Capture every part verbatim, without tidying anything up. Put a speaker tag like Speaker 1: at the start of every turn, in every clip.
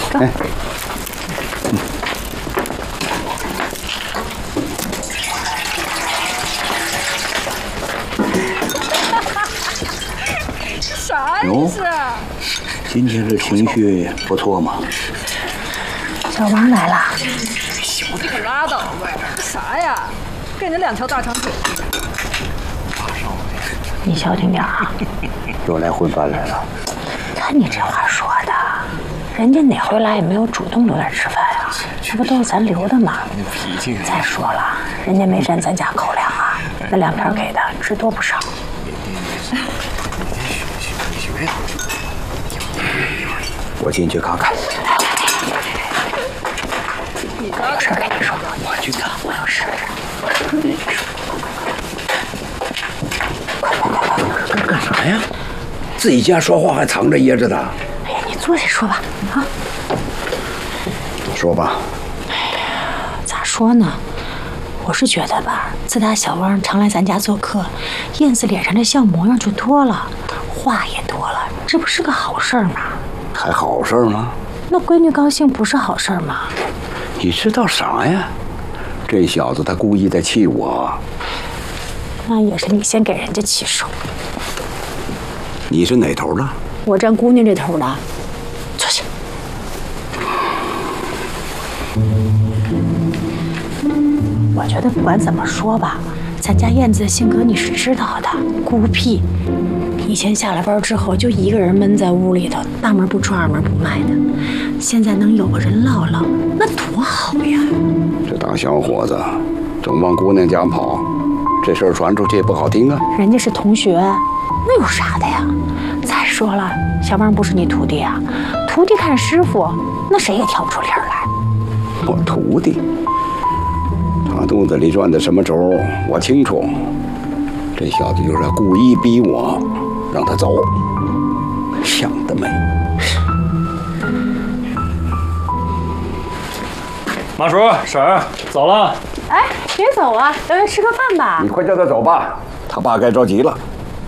Speaker 1: 走。哎
Speaker 2: 啥意思？
Speaker 3: 今天这情绪不错嘛。
Speaker 1: 小王来了。
Speaker 2: 你可拉倒吧！啥呀？给你两条大长腿。
Speaker 1: 你小心点啊！
Speaker 3: 又来混饭来了。
Speaker 1: 看你这话说的，人家哪回来也没有主动留来吃饭呀？这不都是咱留的吗？再说了，人家没占咱家口粮啊，那两片给的值多不少。
Speaker 3: 我进去看看。
Speaker 1: 我有事跟你说，
Speaker 3: 我去看。
Speaker 1: 我有事。
Speaker 3: 快快快快！这是干啥呀？自己家说话还藏着掖着的。
Speaker 1: 哎呀，你坐下说吧，啊。
Speaker 3: 说吧。
Speaker 1: 哎呀，咋说呢？我是觉得吧，自打小汪常来咱家做客，燕子脸上这笑模样就多了，话也多了，这不是个好事吗？
Speaker 3: 还好事吗？
Speaker 1: 那闺女高兴不是好事吗？
Speaker 3: 你知道啥呀？这小子他故意在气我。
Speaker 1: 那也是你先给人家起手。
Speaker 3: 你是哪头的？
Speaker 1: 我站姑娘这头的。坐下。我觉得不管怎么说吧，咱家燕子的性格你是知道的，孤僻。以前下了班之后就一个人闷在屋里头，大门不出二门不迈的。现在能有个人唠唠，那多好呀！
Speaker 3: 这大小伙子总往姑娘家跑，这事儿传出去也不好听啊。
Speaker 1: 人家是同学，那有啥的呀？再说了，小汪不是你徒弟啊，徒弟看师傅，那谁也挑不出理儿来。
Speaker 3: 我徒弟，他肚子里转的什么轴，我清楚。这小子就是故意逼我，让他走，想得美。
Speaker 4: 马叔、婶儿，走了。
Speaker 1: 哎，别走啊，留下吃个饭吧。
Speaker 3: 你快叫他走吧，他爸该着急了。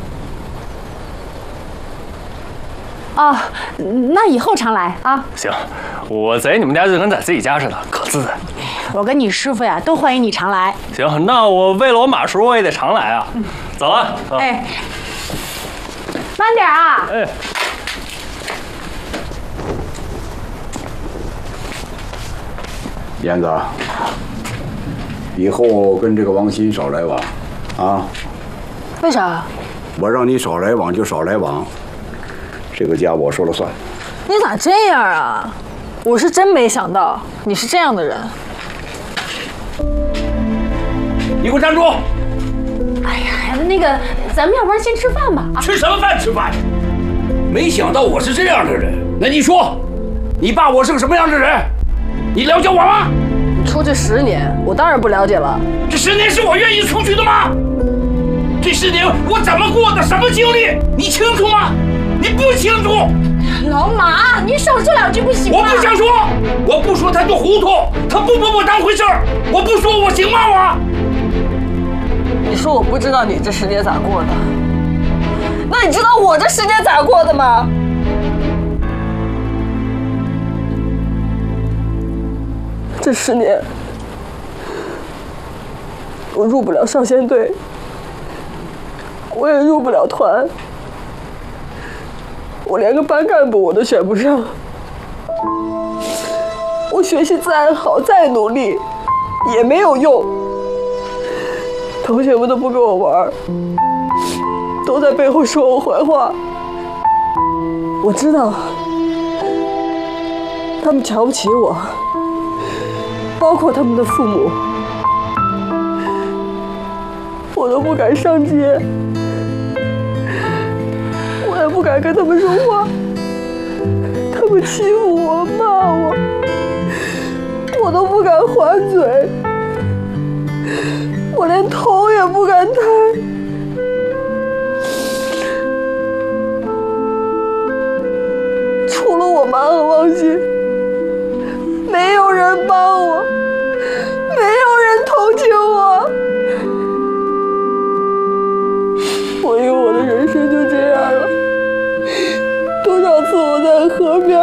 Speaker 1: 哦，那以后常来啊。
Speaker 4: 行，我在你们家就跟在自己家似的，可自在。
Speaker 1: 我跟你师傅呀，都欢迎你常来。
Speaker 4: 行，那我为了我马叔，我也得常来啊。嗯、走了。走
Speaker 1: 哎，慢点啊。
Speaker 4: 哎。
Speaker 3: 燕子，以后跟这个王鑫少来往，啊？
Speaker 2: 为啥？
Speaker 3: 我让你少来往就少来往，这个家我说了算。
Speaker 2: 你咋这样啊？我是真没想到你是这样的人。
Speaker 3: 你给我站住！
Speaker 1: 哎呀，那个，咱们要不然先吃饭吧？啊，
Speaker 3: 吃什么饭？吃饭！没想到我是这样的人。那你说，你爸我是个什么样的人？你了解我吗？
Speaker 2: 出去十年，我当然不了解了。
Speaker 3: 这十年是我愿意出去的吗？这十年我怎么过的，什么经历，你清楚吗？你不清楚。
Speaker 1: 老马，你少说两句不行吗？
Speaker 3: 我不想说，我不说他就糊涂，他不把我当回事儿。我不说我行吗？我。
Speaker 2: 你说我不知道你这十年咋过的，那你知道我这十年咋过的吗？这十年，我入不了少先队，我也入不了团，我连个班干部我都选不上。我学习再好再努力，也没有用。同学们都不跟我玩，都在背后说我坏话。我知道，他们瞧不起我。包括他们的父母，我都不敢上街，我也不敢跟他们说话。他们欺负我、骂我，我都不敢还嘴，我连头也不敢抬。除了我妈和王鑫，